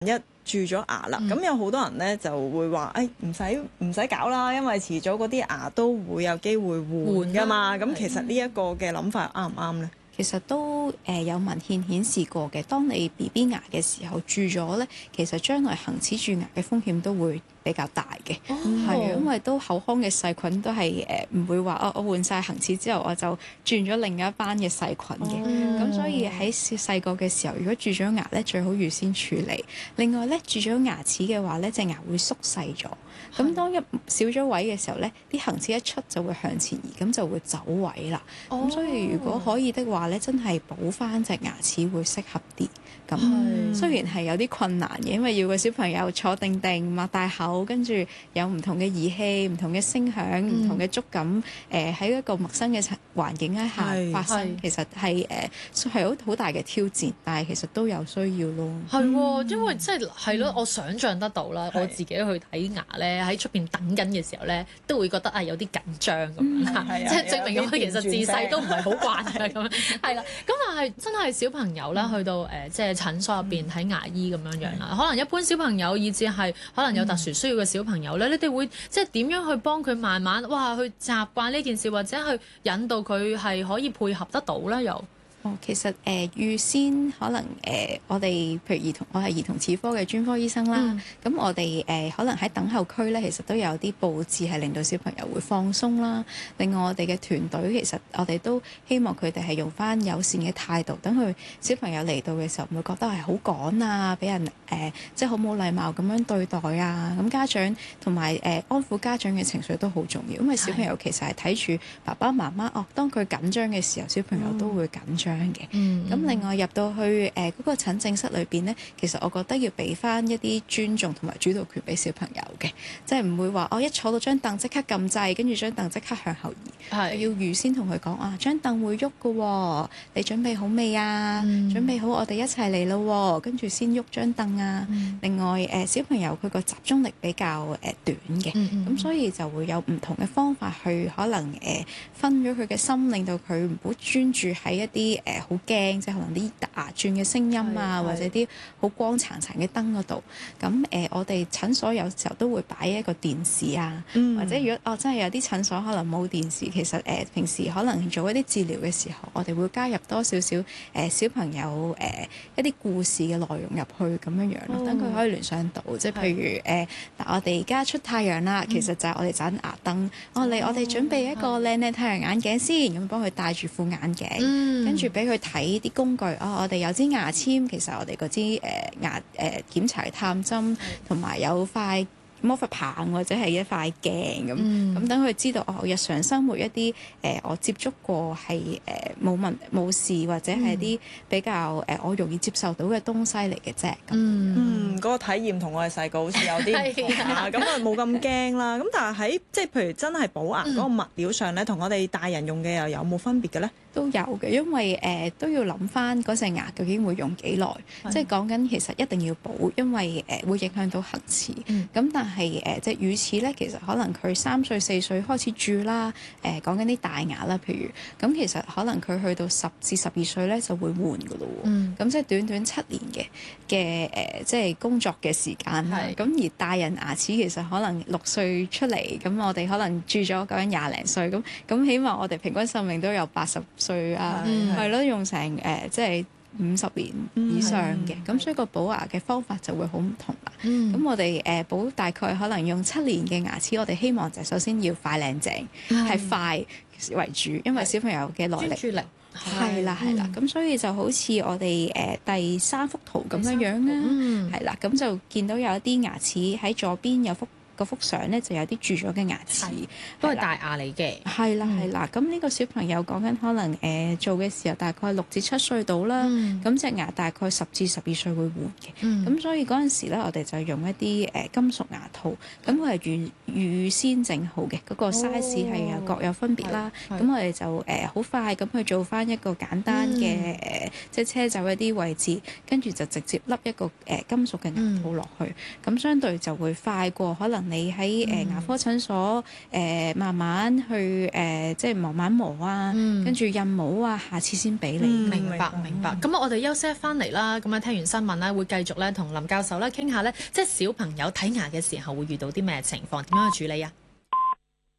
一蛀咗牙啦，咁有好多人咧就會話，唔使搞啦，因為遲早嗰啲牙都會有機會換噶嘛。咁其實呢一個嘅諗法啱唔啱咧？ 其實都有文獻顯示過嘅，當你 BB 牙嘅時候蛀咗咧，其實將來恆齒蛀牙嘅風險都會比較大嘅，係因為都口腔嘅細菌都係唔會話我換晒恆齒之後我就轉咗另一班嘅細菌嘅，咁所以喺細個嘅時候，如果蛀咗牙咧，最好預先處理。另外咧，蛀咗牙齒嘅話咧，隻牙會縮細咗，咁當少咗位嘅時候咧，啲恆齒一出就會向前移，咁就會走位啦。咁所以如果可以的話咧，真係補翻隻牙齒會適合啲。咁雖然係有啲困難嘅，因為要個小朋友坐定定、擘大口，跟住有唔同嘅儀器、唔同嘅聲響、唔同嘅觸感，喺一個陌生嘅環境之下發生，其實係好大嘅挑戰，但係其實都有需要咯。 係因為即係咯，我想像得到啦，我自己去睇牙咧，喺出邊等緊嘅時候咧，都會覺得有啲緊張咁樣，即係證明我其實自細都唔係好慣嘅咁樣，係啦。咁但係真係小朋友啦，去到即係診所入邊睇牙醫咁樣樣啦，可能一般小朋友以至係可能有特殊需要嘅小朋友咧，你哋會即係點樣去幫佢慢慢去習慣呢件事，或者去引導佢係可以配合得到咧？又其實預先可能我哋譬如我係兒童齒科嘅專科醫生啦，咁我哋可能喺等候區咧，其實都有啲佈置係令到小朋友會放鬆啦。另外我哋嘅團隊其實我哋都希望佢哋係用翻友善嘅態度，等佢小朋友嚟到嘅時候唔會覺得係好趕啊，俾人即係好冇禮貌咁樣對待啊。咁家長同埋安撫家長嘅情緒都好重要，因為小朋友其實係睇住爸爸媽媽當佢緊張嘅時候，小朋友都會緊張嘅。咁另外入到去嗰個診症室裏邊呢，其實我覺得要俾翻一啲尊重同埋主導權俾小朋友嘅，即係唔會話一坐到張凳即刻撳掣，跟住張凳即刻向後移，要預先同佢講張凳會喐㗎喎，你準備好未啊？準備好我哋一齊嚟咯，跟住先喐張凳啊。另外小朋友佢個集中力比較短嘅，咁所以就會有唔同嘅方法去可能分咗佢嘅心，令到佢唔好專注喺一啲好驚，即係可能啲牙轉嘅聲音啊，或者啲好光殘殘嘅燈嗰度。咁我哋診所有時候都會擺一個電視啊，或者如果真係有啲診所可能冇電視，其實平時可能做一啲治療嘅時候，我哋會加入多少少小朋友一啲故事嘅內容入去咁樣樣咯，等佢可以聯想到，即係譬如我哋而家出太陽啦，其實就係我哋盞牙燈。我哋準備一個靚靚太陽眼鏡先，咁幫佢戴住副眼鏡，跟住俾佢睇啲工具。我哋有支牙籤，其實我哋嗰支牙檢查嘅探針，同埋有塊魔法棒或者係一塊鏡咁等佢知道日常生活一啲我接觸過係冇事或者係啲比較我容易接受到嘅東西嚟嘅啫。 嗰個體驗同我哋細個好似有啲唔同啦，咁啊冇咁驚啦。咁但係喺即係譬如真係補牙嗰個物料上咧，同我哋大人用嘅又有冇分別嘅咧？ 都有嘅，因為都要諗翻嗰隻牙究竟會用幾耐，即係講緊其實一定要補，因為會影響到恆齒。咁但係即係乳齒咧，其實可能佢3歲4歲開始蛀啦，講緊啲大牙啦，譬如咁其實可能佢去到10至12歲咧就會換㗎咯喎。咁即係短短7年嘅即係工作嘅時間啦。咁而大人牙齒其實可能6歲出嚟，咁我哋可能蛀咗究竟20零歲，咁起碼我哋平均壽命都有80歲啊，係咯，用成即係50年以上嘅，咁所以個補牙嘅方法就會好唔同啦。咁我哋補大概可能用7年嘅牙齒，我哋希望就首先要快靚淨，係快為主，因為小朋友嘅耐力專注力係啦，咁所以就好似我哋第3幅圖咁樣樣啦，係啦，咁就見到有一啲牙齒喺左邊有幅相咧就有啲蛀咗嘅牙齒， 都係大牙嚟嘅。 係啦，咁呢個小朋友講緊可能做嘅時候大概6至7歲到啦，咁隻牙大概10至12歲會換嘅，咁所以嗰陣時咧我哋就用一啲金屬牙套，咁佢係預先整好嘅，嗰個 size 係各有分別啦。咁我哋就好快咁去做翻一個簡單嘅即係車走一啲位置，跟住就直接笠一個金屬嘅牙套落去，咁相對就會快過可能你喺牙科診所慢慢去即係慢慢磨啊，跟住印模啊，下次先俾你。 明白。咁我哋休息翻嚟啦，咁啊聽完新聞咧，會繼續咧同林教授咧傾下咧，即係小朋友睇牙嘅時候會遇到啲咩情況，點樣去處理啊？